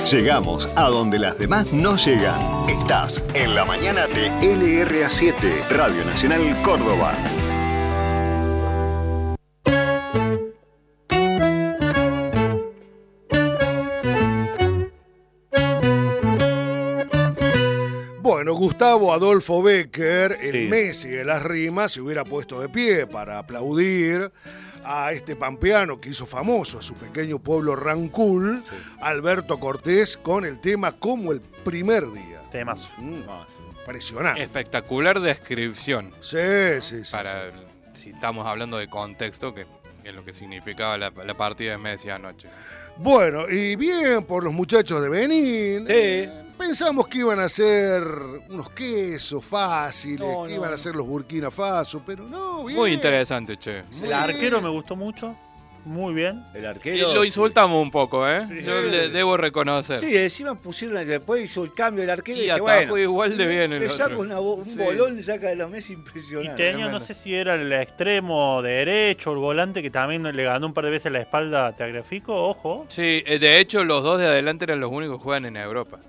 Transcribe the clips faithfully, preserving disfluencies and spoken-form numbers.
Llegamos a donde las demás no llegan. Estás en la mañana de L R A siete, Radio Nacional Córdoba. Bueno, Gustavo Adolfo Bécquer, el Sí. Messi de las rimas, se hubiera puesto de pie para aplaudir a este pampeano que hizo famoso a su pequeño pueblo Rancul, Sí. Alberto Cortés, con el tema Como el primer día. Temazo. Mm, Ah, sí. impresionante. Espectacular descripción. Sí, sí, sí. Para, sí. si estamos hablando de contexto, que, que es lo que significaba la, la partida de Messi anoche. Bueno, y bien por los muchachos de Benín. Sí. Eh, pensamos que iban a ser unos quesos fáciles, No, que no, iban a no. ser los Burkina Faso, pero no, bien. Muy interesante, che. Muy El arquero bien. me gustó mucho. Muy bien. El Y arquero. lo insultamos un poco, ¿eh? Sí. Yo le debo reconocer. Sí, encima pusieron, después hizo el cambio del arquero y, Y dije, atajó bueno, igual de bien el le saca otro. una bo- un Sí. bolón, le saca de la mesa Y impresionante. tenía, no tremendo. sé si era el extremo derecho o el volante que también le ganó un par de veces la espalda a Tagliafico, ojo. Sí, eh, de hecho los dos de adelante eran los únicos que juegan en Europa.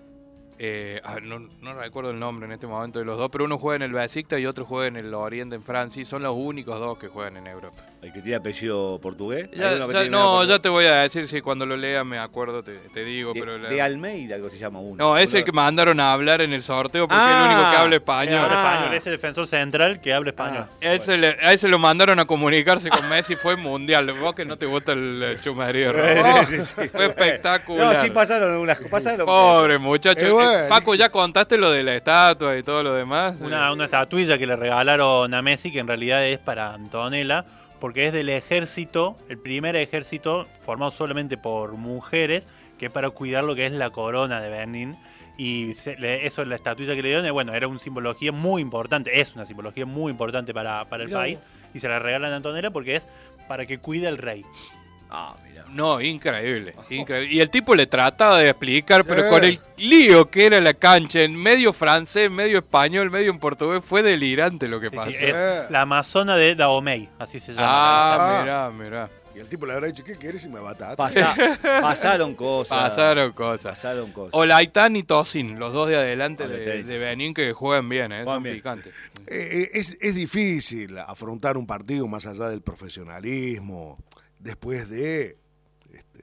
Eh, a ver, no, no recuerdo el nombre en este momento de los dos, pero uno juega en el Besiktas y otro juega en el Oriente en Francia y son los únicos dos que juegan en Europa. El que tiene apellido portugués. Ya- Hay uno que ya- tiene no, apellido ya te voy a decir, si cuando lo lea me acuerdo, te, te digo. de, pero la- de Almeida, algo se llama uno. No, es Uno- el que mandaron a hablar en el sorteo porque Ah, es el único que habla Que español. habla Ah. español, ese defensor central que habla español. Ah. Ese le- a ese lo mandaron a comunicarse con Messi, fue mundial. Vos que no te gusta el, el chumerío, ¿no? Sí, sí, sí. Fue espectacular. No, sí pasaron algunas cosas. Pasaron Pobre muchacho. Eh, bueno. Eh, Facu, ¿ya contaste lo de la estatua y todo lo demás? Una, una estatuilla que le regalaron a Messi, que en realidad es para Antonella, porque es del ejército, el primer ejército formado solamente por mujeres, que es para cuidar lo que es la corona de Benín. Y se- le- eso es la estatuilla que le dieron, y bueno, era una simbología muy importante, es una simbología muy importante para, para el Mirá país, y se la regalan a Antonella porque es para que cuide al rey. Ah, mira. No, increíble, increíble. Y el tipo le trataba de explicar, Sí. pero con el lío que era la cancha, en medio francés, medio español, medio en portugués, fue delirante lo que Sí, pasó. sí, es la amazona de Dahomey, así se llama. Ah, Ah. mirá, mirá. Y el tipo le habrá dicho, ¿qué querés si me batata? Pasa- pasaron cosas. Pasaron cosas. Pasaron cosas. Olaitán y Tosin, los dos de adelante de, Olaitán. de Benín que juegan bien, ¿eh? Juegan son bien. picantes. Eh, eh, es, es difícil afrontar un partido más allá del profesionalismo, después de este,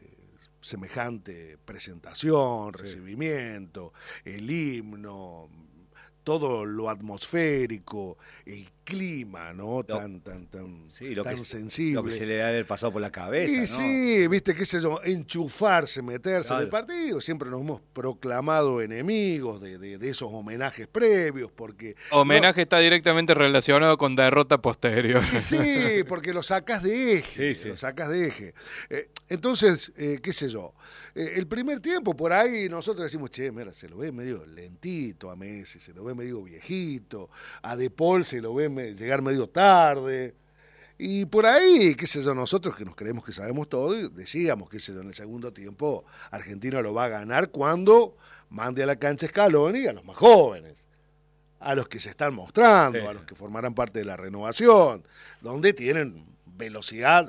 semejante presentación, recibimiento, el himno, todo lo atmosférico, el clima, ¿no? Tan, tan, tan, Sí, lo tan que, sensible. lo que se le debe haber pasado por la cabeza, Y ¿no? sí, viste, qué sé yo, enchufarse, meterse en el Claro. partido. Siempre nos hemos proclamado enemigos de, de- de esos homenajes previos, porque... Homenaje está directamente relacionado con derrota posterior. Y sí, porque lo sacas de eje, Sí, sí. lo sacas de eje. Eh, entonces, eh, qué sé yo, eh, el primer tiempo por ahí nosotros decimos, che, mira, se lo ve medio lentito a Messi, se lo ve medio viejito, a De Paul se lo ve me- llegar medio tarde. Y por ahí, qué sé yo, nosotros que nos creemos que sabemos todo, y decíamos, qué sé yo, en el segundo tiempo Argentina lo va a ganar cuando mande a la cancha Scaloni a los más jóvenes, a los que se están mostrando, Sí, a sí. los que formarán parte de la renovación, donde tienen velocidad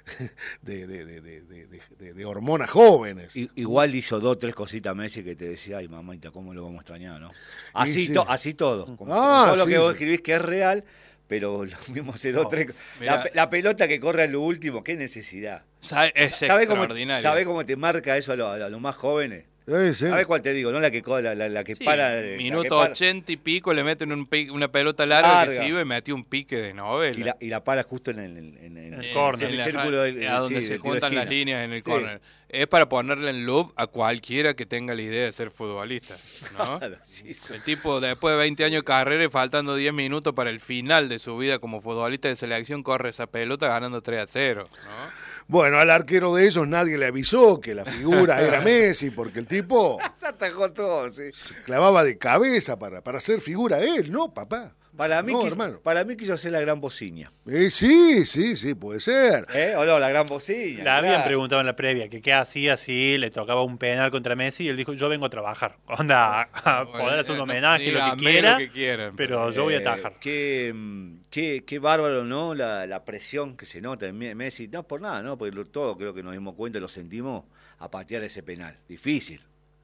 de, de, de, de, de- de- de hormonas jóvenes. I- Igual hizo dos o tres cositas Messi que te decía, ay mamita, cómo lo vamos a extrañar, ¿no? Así, sí. to- así todo. Como Ah, todo lo sí, que vos sí. escribís que es real, pero lo mismo hace dos o tres. mirá. La, pe- la pelota que corre a lo último, qué necesidad. Sabe- Es ¿Sabés cómo, extraordinario. ¿Sabés cómo te marca eso a, lo- a los más jóvenes? Eh, sí. ¿Sabés cuál te digo? No la que co- la, la, la que Sí, para. la que minuto para- ochenta y pico le meten un pi- una pelota larga, que Larga. se iba y metió un pique de novela. y, la, y la para justo en el, en, en- en el En- córner. en la el círculo ra- del- a donde sí, se del tiro de juntan las esquina. líneas en el Sí. corner. Es para ponerle en loop a cualquiera que tenga la idea de ser futbolista, ¿no? Claro, sí, sí. El tipo, después de veinte años de carrera y faltando diez minutos para el final de su vida como futbolista de selección, corre esa pelota ganando tres a cero, ¿no? Bueno, al arquero de ellos nadie le avisó que la figura era Messi, porque el tipo Se atajó todo, sí. clavaba de cabeza para, para hacer figura él, ¿no, papá? Para mí, No, quiso, hermano. para mí quiso hacer la gran bociña. Eh, sí, sí, sí, puede ser. ¿Eh? ¿O no? La gran bociña. Le habían claro. preguntado en la previa que qué hacía si le tocaba un penal contra Messi y él dijo, yo vengo a trabajar. Onda, a poder hacer un homenaje, lo que Díganme quiera, lo que quieran, pero yo voy a Eh, atajar. Qué, mm, qué, qué bárbaro, ¿no? La, la presión que se nota en Me- Messi. No por nada, ¿no? Porque lo- todo creo que nos dimos cuenta y lo sentimos a patear ese penal. Difícil.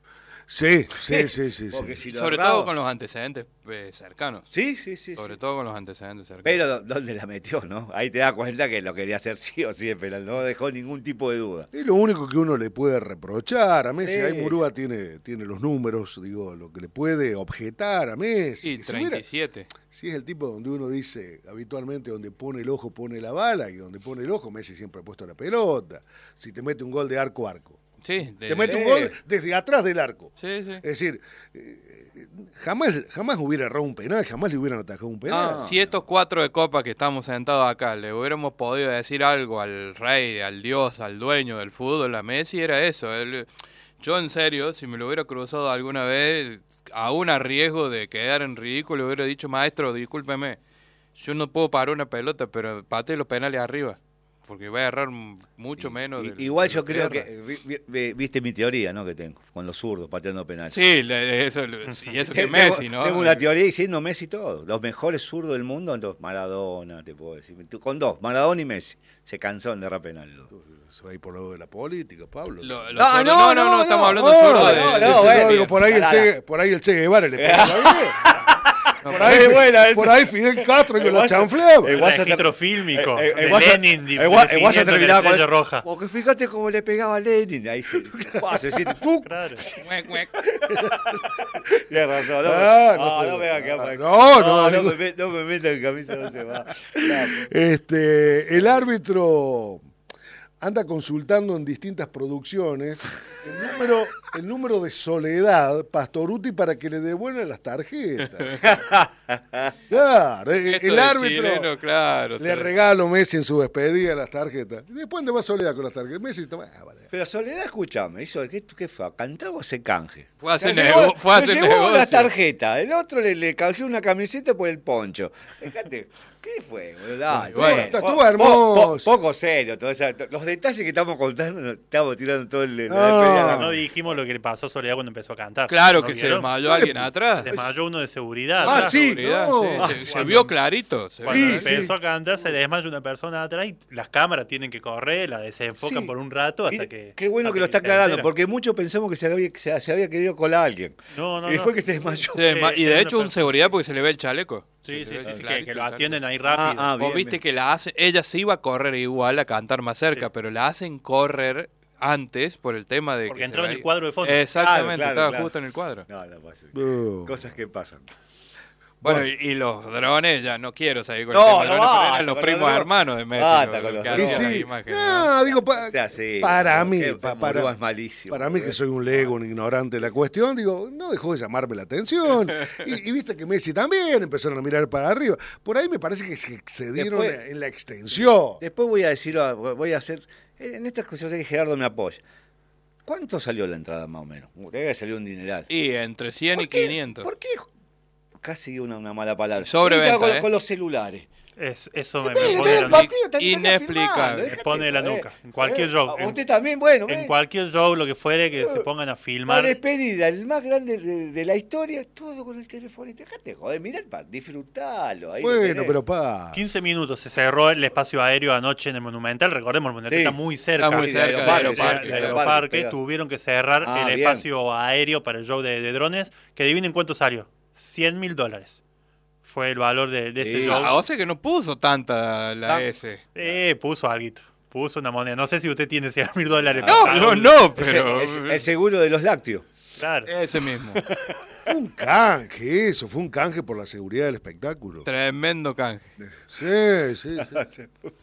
Sí, sí, sí, sí. Porque sí. si lo Sobre erraba- todo con los antecedentes eh, cercanos. Sí, sí, sí. Sobre sí. todo con los antecedentes cercanos. Pero ¿dó- ¿dónde la metió, no? Ahí te das cuenta que lo quería hacer sí o sí el penal. No dejó ningún tipo de duda. Es lo único que uno le puede reprochar a Messi. Sí. Ahí Murúa tiene, tiene los números, digo, lo que le puede objetar a Messi. Sí, Que si hubiera- treinta y siete. Si es el tipo donde uno dice habitualmente donde pone el ojo pone la bala y donde pone el ojo Messi siempre ha puesto la pelota. Si te mete un gol de arco a arco. Sí, de- Te mete un Sí. gol desde atrás del arco. sí, sí. Es decir, eh, eh, jamás, jamás hubiera errado un penal, jamás le hubieran atajado un penal. Ah. Si estos cuatro de copa que estamos sentados acá le hubiéramos podido decir algo al rey, al dios, al dueño del fútbol, a Messi, era eso. Él- yo en serio, si me lo hubiera cruzado alguna vez, aún a riesgo de quedar en ridículo, le hubiera dicho, maestro, discúlpeme, yo no puedo parar una pelota, pero patee los penales arriba, porque va a errar m- mucho menos. I- de- Igual de yo lo creo erra. que, vi- vi- vi- viste mi teoría, ¿no? Que tengo, con los zurdos pateando penales. Sí, le- eso, y eso que Tengo- Messi, ¿no? Tengo una teoría diciendo Messi todo. Los mejores zurdos del mundo, entonces Maradona, te puedo decir. Tú- Con dos, Maradona y Messi. Se cansaron de errar penal. los dos. Se va a ir por lo de la política, Pablo. Lo- los No, zurdos- no, no, no, no, no, estamos no. hablando No, solo no, de... no, no, no, bueno, digo, por ahí el pará. Che, por ahí el Che Guevara le pega la vida. Por ahí, Es buena esa. por ahí Fidel Castro que El lo guaso- chanfleaba. el El guaso- registro fílmico Eh, eh, de el guaso- Lenin el gua- el guaso definiendo la terminaba con estrella eso. roja. Porque fíjate cómo le pegaba a Lenin. Ahí se. ¡Pah! Se siente. ¡Tuc! Claro. Muec, muec. Tienes razón. No, Ah, no, no te- no me va a quedar para- no, no, no, ningún- me, met- no me metan en camisa, no se va. Este, el árbitro anda consultando en distintas producciones el número, el número de Soledad Pastoruti para que le devuelvan las tarjetas. Claro, el, Esto el de árbitro chileno, claro. le se- regalo Messi en su despedida las tarjetas. Y después anda más Soledad con las tarjetas. Messi toma, ah, vale. Pero Soledad, escúchame, hizo, ¿qué, qué fue? ¿A cantar o se canje? Fue a hacer, Se nego- llevó- fue a se hacer llevó negocio. la tarjeta, el otro le, le canjeó una camiseta por el poncho. Fíjate, ¿qué fue? boludo? Dale, Bueno, bueno, estuvo po- hermoso. po- po- poco serio, todo eso, to- los detalles que estamos contando, no- estamos tirando todo el... la No. despedida. No dijimos lo que le pasó a Soledad cuando empezó a cantar. Claro ¿No que se vieron? desmayó alguien atrás. Se desmayó uno de seguridad. Ah, atrás. sí. Seguridad, no. sí, Ah, se, se cuando- vio clarito. se Cuando vio Sí, empezó sí. a cantar, se desmaya una persona atrás y las cámaras tienen que correr, la desenfocan Sí. por un rato hasta Mira, que. qué bueno hasta que lo está se aclarando, entera. porque muchos pensamos que se había, se, se había querido colar a alguien. No, no, y no. fue que se desmayó. Se desma- Sí, y es de una hecho un persona- seguridad porque se le ve el chaleco. Sí, Se sí, le sí, ve sí, que, clarito que el lo chaleco. atienden ahí rápido. Ah, ah, Vos bien, viste bien. que la hace, ella se iba a correr igual a cantar más cerca, Sí. pero la hacen correr antes por el tema de Porque que entraba se en el veía- cuadro de fondo. Exactamente, Claro, claro, estaba claro. justo en el cuadro. No, no pasa. Oh. Cosas que pasan. Bueno, y, y los drones, ya no quiero seguir con No, el tema no de drones, pero basta eran los con primos los drones. hermanos de Messi. Basta lo- con lo los que drones. Y hacían sí, las imágenes, no, ¿no? digo, pa- O sea, sí, para porque mí, el pa- Murúa para, es malísimo. para mí que soy un lego, un ignorante de la cuestión, digo, no dejó de llamarme la atención. Y, y viste que Messi también empezaron a mirar para arriba. Por ahí me parece que se excedieron Después- en la extensión. Después voy a decirlo, voy a hacer. En estas cosas sé que Gerardo me apoya. ¿Cuánto salió la entrada más o menos? Debe salir un dineral. Y entre cien y ¿Por qué? quinientos. ¿Por qué? Casi una, una mala palabra. Sobreventa, Con, ¿eh? con los celulares. Es- eso me, Ve, me ve pone el la partido, nuca. te están Inexplicable. filmando, Me déjate pone la joder. nuca. En cualquier Eh, show. a Usted En- también, bueno. En ve. cualquier show, lo que fuere, que se pongan a La filmar. despedida, el más grande de, de la historia, todo con el teléfono. Dejate joder, mirá el par, disfrutalo. Ahí lo Bueno, tenés. pero pa. quince minutos se cerró el espacio aéreo anoche en el Monumental. Recordemos, el Monumental Sí. está muy cerca. Está muy Sí, cerca del del aeroparque, aeroparque. del del aeroparque, aeroparque, pega. tuvieron que cerrar Ah, el bien. espacio aéreo para el show de, de drones, que adivinen cuánto salió. cien mil dólares. Fue el valor de, de ese Sí. show. Ah, o sea que no puso tanta la Ah. S. Eh, puso algo. Puso una moneda. No sé si usted tiene cien mil dólares. No, para no, pagar. no, Ese- pero... ese- el seguro de los lácteos. Claro. Ese mismo. Fue un canje, eso, fue un canje por la seguridad del espectáculo. Tremendo canje. Sí, sí, sí.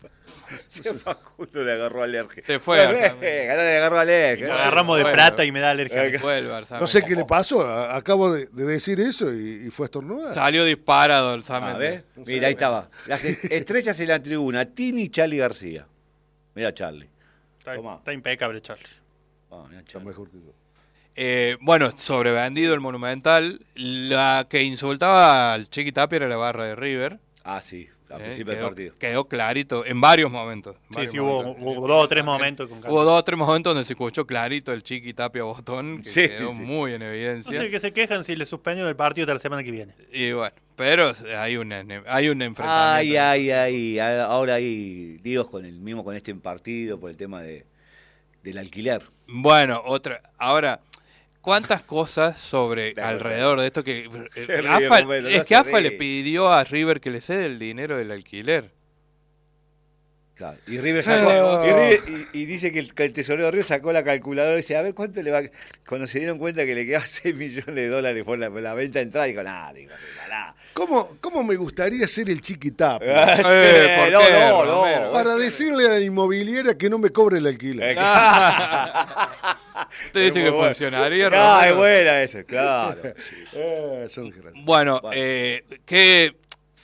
Se Facundo le agarró alergia. Se fue, Bueno, Alzheimer. eh, ganó, le agarró alergia. Lo agarramos de Bueno. plata y me da alergia. Eh, Fue el Barça. No sé qué le pasó, a- acabo de, de decir eso y, y fue a estornudar. Salió disparado el A Samen. ver, mira, ahí estaba. Las e- estrellas en la tribuna, Tini y Charlie García. Mira Charlie. Está, Tomá. está impecable, Charlie. Ah, mirá, Está Charlie. mejor que yo. Eh, bueno, sobrevendido el Monumental. La que insultaba al Chiqui Tapia era la barra de River. Ah, sí, al eh, principio del quedó, partido. quedó clarito en varios momentos. Sí, varios sí, hubo, momentos. hubo dos o tres momentos con Hubo dos o tres momentos donde se escuchó clarito el Chiqui Tapia Botón, que Sí, quedó sí. muy en No evidencia. sé, que se quejan si le suspenden el partido hasta la semana que viene. Y bueno, pero hay un, hay un enfrentamiento. Ay, ay, ay. Ahora hay líos con el mismo con este partido por el tema de del alquiler. Bueno, otra. Ahora, cuántas cosas sobre La alrededor de esto que eh, Se ríe, AFA, Romero, es no que se AFA le ríe. pidió a River que le cede el dinero del alquiler. Claro. Y River sacó, Ah. y, River- y- y dice que el, que el tesorero de River sacó la calculadora y dice, a ver cuánto le va. Cuando se dieron cuenta que le quedaban seis millones de dólares por la, por la venta de entrada, dijo, nada, dijo, nada. ¿Cómo, ¿Cómo me gustaría ser el chiquitap? Ah, sí, Eh, ¿por no, qué, no, Romero? no. Para decirle a la inmobiliaria que no me cobre el alquiler. Usted dice Es muy que bueno. funcionaría, Ah, es Romero. buena eso, claro. Eh, son grandes. Bueno, Bueno. eh, que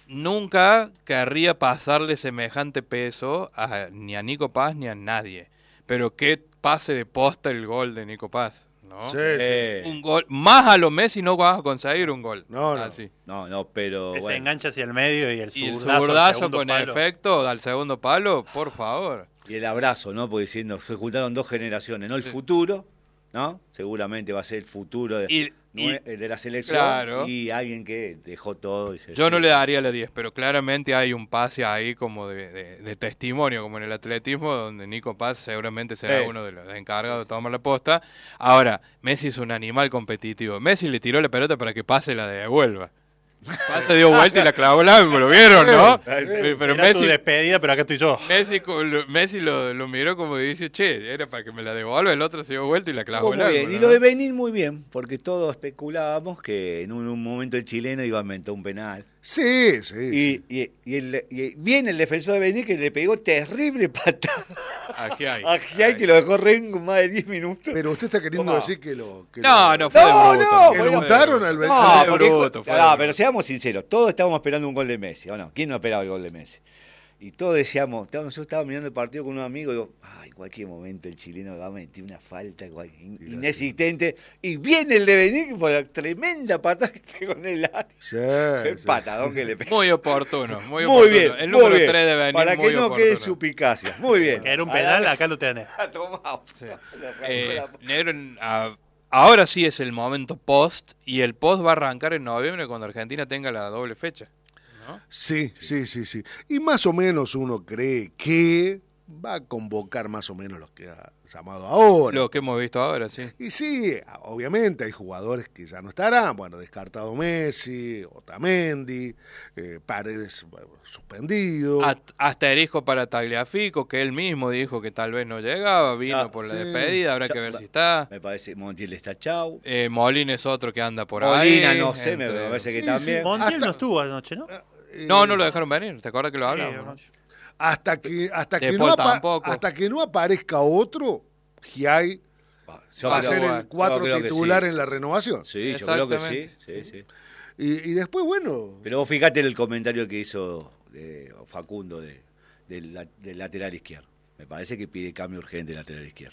nunca querría pasarle semejante peso a, ni a Nico Paz ni a nadie. Pero que pase de posta el gol de Nico Paz, ¿no? Sí, sí. Eh, Un gol, más a lo Messi no vas a conseguir un gol. No, no. Así. no, no, pero Que se bueno. engancha hacia el medio y el Y el zurdazo, al zurdazo segundo con palo. efecto al segundo palo, por favor. Y el abrazo, ¿no? Porque diciendo, se juntaron dos generaciones, ¿no? El Sí. futuro, ¿no? Seguramente va a ser el futuro de, Y- y- nue- de la selección. Claro. Y alguien que dejó todo. Y se Yo no le daría la diez, pero claramente hay un pase ahí como de, de- de testimonio, como en el atletismo, donde Nico Paz seguramente será Sí. uno de los encargados de tomar la posta. Ahora, Messi es un animal competitivo. Messi le tiró la pelota para que pase y la devuelva. Pase dio vuelta y la clavó al ángulo, ¿vieron, no? Sí, sí. Pero, pero Era tu Messi, despedida, pero acá estoy yo. Messi, co- lo, Messi lo, lo miró como dice, che, era para que me la devuelva, el otro se dio vuelta y la clavó Jugó al muy ángulo. bien. Y ¿no? lo de Benin muy bien, porque todos especulábamos que en un, un momento el chileno iba a inventar un penal. Sí, sí. Y, sí. y, y el, y viene el defensor de Benin que le pegó terrible patada Aquí hay. a Giai, que lo dejó re con más de diez minutos. Pero usted está queriendo No. decir que lo. Que No, lo- no fue de No, bruto. no, que fue lo de untaron bruto. al No, Benin. Fue de porque- bruto, fue de no, bruto. pero seamos sinceros, todos estábamos esperando un gol de Messi, ¿o no? ¿Quién no esperaba el gol de Messi? Y todos decíamos, estábamos- yo estaba mirando el partido con un amigo y digo, ay, cualquier momento el chileno va a meter una falta cual- in- Y la- inexistente. Y viene el de Benin por la tremenda patada que pegó en el área. Sí, Qué sí. patadón que le pegó. Muy oportuno, muy, Muy oportuno. bien, El muy número bien. tres de Benin, Para muy que no oportuno. quede suspicacia. Muy bien. Que era un Ahora penal, me- acá lo tenés. ha tomado. Sí. Le arrancó Eh, la- negro, en- a- ahora sí es el momento post, y el post va a arrancar en noviembre cuando Argentina tenga la doble fecha. ¿no? Sí, sí, sí, sí. Y más o menos uno cree que va a convocar más o menos los que ha llamado ahora. Lo que hemos visto ahora, sí. Y sí, obviamente hay jugadores que ya no estarán. Bueno, descartado Messi, Otamendi, eh, Paredes bueno, suspendido. At- asterisco para Tagliafico, que él mismo dijo que tal vez no llegaba, vino Ya, por la sí. despedida, habrá Ya, que ver va- si está. Me parece Montiel está chau. Eh, Molina es otro que anda por Molina, ahí. no sé, me entre- parece que Sí, también. sí. Montiel Hasta- no estuvo anoche, ¿no? Eh, No, no lo dejaron venir, ¿te acuerdas que lo hablamos? no? Hasta que, hasta De que, Paul no, apa- tampoco. hasta que no aparezca otro, Giai Va, yo va a creo- ser bueno, el cuatro yo creo que titular sí. en la renovación. Sí, yo creo que sí. Exactamente. sí, sí. Y, y después, bueno, Pero vos fíjate el comentario que hizo de Facundo de, del, la- del lateral izquierdo. Me parece que pide cambio urgente del lateral izquierdo.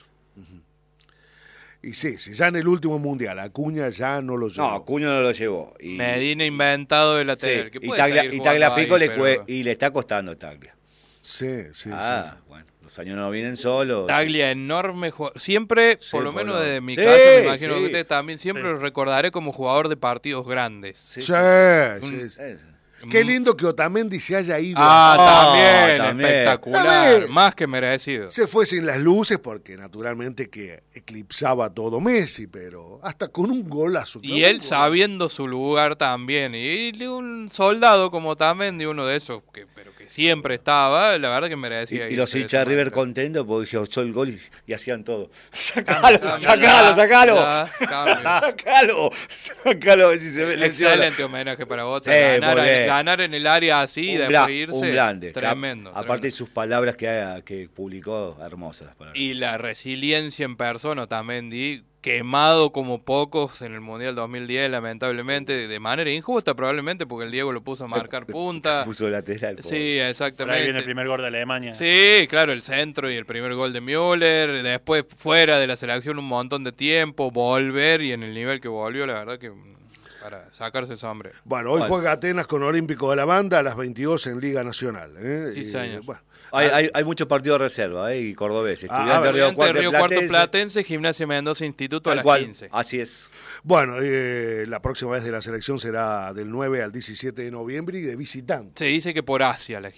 y sí, si ya en el último mundial Acuña ya no lo llevó. No, Acuña no lo llevó. Y, Medina inventado de sí, lateral. que y, puede Taglia- seguir y jugando Tagliafico ahí, le, pero cue- y le está costando Taglia. Sí, sí, ah, sí, sí. bueno, los años no vienen solos. Taglia, enorme jugador. Siempre, Sí, por lo por menos lo- desde mi Sí, caso, me imagino sí. que ustedes también, siempre Sí. lo recordaré como jugador de partidos grandes. Sí, Sí, sí. sí, sí. Eh, Qué lindo que Otamendi se haya ido. Ah, Ah, también, también. espectacular, También. más que merecido. Se fue sin las luces porque naturalmente que eclipsaba a todo Messi, pero hasta con un golazo. Y claro, él un gol. sabiendo su lugar también. Y un soldado como también de uno de esos, que, pero que siempre estaba, la verdad que Y, merecía. y los irse de hinchas de esa River manera. contentos porque dijeron, soy el gol y, y hacían todo. ¡Sacalo, Cambio, sacalo, sacalo! ya, cambio. ¡Sacalo! ¡Sacalo! A ver si se ve. Excelente homenaje para vos. Sí, ganar, muy bien. ganar en el área así y un, después gra- irse. un grande. Tremendo. Aparte tremendo. de sus palabras que, ha- que publicó, hermosas. las palabras. Y la resiliencia en persona también, di, quemado como pocos en el Mundial dos mil diez, lamentablemente, de manera injusta probablemente, porque el Diego lo puso a marcar punta. Puso lateral. pobre. Sí, Por ahí viene exactamente. el primer gol de Alemania. Sí, claro, el centro y el primer gol de Müller, después fuera de la selección un montón de tiempo, volver y en el nivel que volvió, la verdad que mm, para sacarse el sombrero. Bueno, hoy Bueno. juega Atenas con Olímpico de la Banda a las veintidós en Liga Nacional. ¿eh? Sí, Y, señor. bueno, Hay, hay, hay muchos partidos de reserva, ¿eh? Y cordobeses. Ah, Estudiantes a ver, Río Estudiante Cuarto Río Cuarto Platense. Platense, Gimnasia Mendoza Instituto a Tal las cual. quince. Así es. Bueno, eh, la próxima vez de la selección será del nueve al diecisiete de noviembre y de visitante. Se dice que por Asia la gira.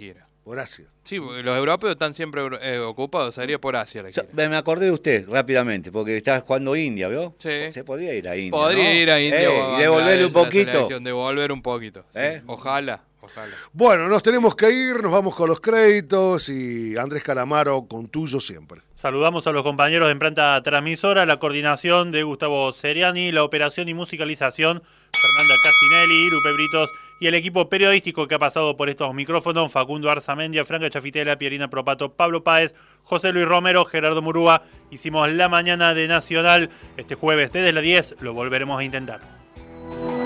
por Asia. Sí, porque los europeos están siempre eh, ocupados, sería por Asia la So, gira. me acordé de usted rápidamente, porque está jugando India, ¿vio? Sí. Se podría ir a India. Podría ¿no? ir a India Eh, o a y devolverle un Bangladesh a la poquito. selección, devolver un poquito. Sí. ¿Eh? Ojalá, ojalá. Bueno, nos tenemos que ir, nos vamos con los créditos y Andrés Calamaro con tuyo siempre. Saludamos a los compañeros de Imprenta Transmisora, la coordinación de Gustavo Seriani, la operación y musicalización Fernanda Casinelli, Irupe Britos y el equipo periodístico que ha pasado por estos micrófonos, Facundo Arzamendia, Franca Chafitela, Pierina Propato, Pablo Páez, José Luis Romero, Gerardo Murúa. Hicimos La Mañana de Nacional este jueves desde las diez, lo volveremos a intentar.